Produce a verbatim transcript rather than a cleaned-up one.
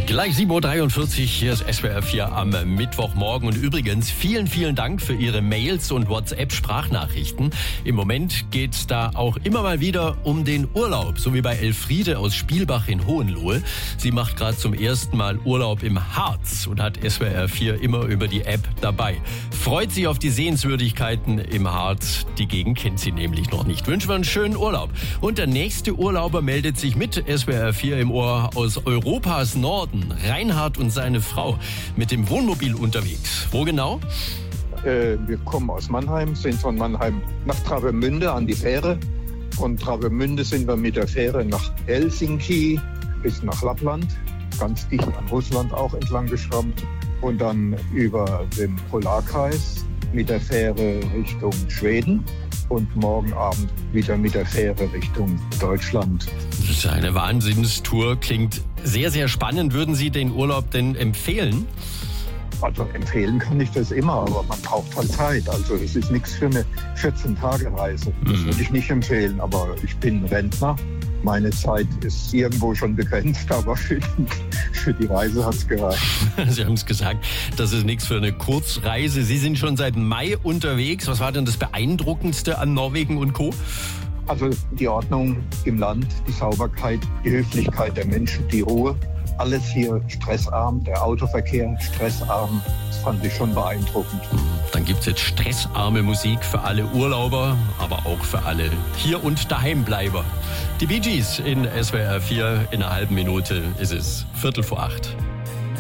Gleich sieben Uhr dreiundvierzig, hier ist S W R vier am Mittwochmorgen. Und übrigens, vielen, vielen Dank für Ihre Mails und WhatsApp-Sprachnachrichten. Im Moment geht es da auch immer mal wieder um den Urlaub, so wie bei Elfriede aus Spielbach in Hohenlohe. Sie macht gerade zum ersten Mal Urlaub im Harz und hat S W R vier immer über die App dabei. Freut sich auf die Sehenswürdigkeiten im Harz. Die Gegend kennt sie nämlich noch nicht. Wünschen wir einen schönen Urlaub. Und der nächste Urlauber meldet sich mit S W R vier im Ohr aus Europas Norden. Reinhard und seine Frau mit dem Wohnmobil unterwegs. Wo genau? Äh, wir kommen aus Mannheim, sind von Mannheim nach Travemünde an die Fähre. Von Travemünde sind wir mit der Fähre nach Helsinki bis nach Lappland, ganz dicht an Russland auch entlang geschrammt. Und dann über den Polarkreis mit der Fähre Richtung Schweden. Und morgen Abend wieder mit der Fähre Richtung Deutschland. Das ist eine Wahnsinnstour, klingt sehr, sehr spannend. Würden Sie den Urlaub denn empfehlen? Also empfehlen kann ich das immer, aber man braucht halt Zeit. Also es ist nichts für eine vierzehn-Tage-Reise. Das Mhm. würde ich nicht empfehlen, aber ich bin Rentner. Meine Zeit ist irgendwo schon begrenzt, aber für die, für die Reise hat es gereicht. Sie haben es gesagt, das ist nichts für eine Kurzreise. Sie sind schon seit Mai unterwegs. Was war denn das Beeindruckendste an Norwegen und Co.? Also die Ordnung im Land, die Sauberkeit, die Höflichkeit der Menschen, die Ruhe. Alles hier stressarm, der Autoverkehr stressarm. Das fand ich schon beeindruckend. Dann gibt es jetzt stressarme Musik für alle Urlauber, aber auch für alle Hier- und Daheimbleiber. Die Bee Gees in S W R vier, in einer halben Minute ist es Viertel vor acht.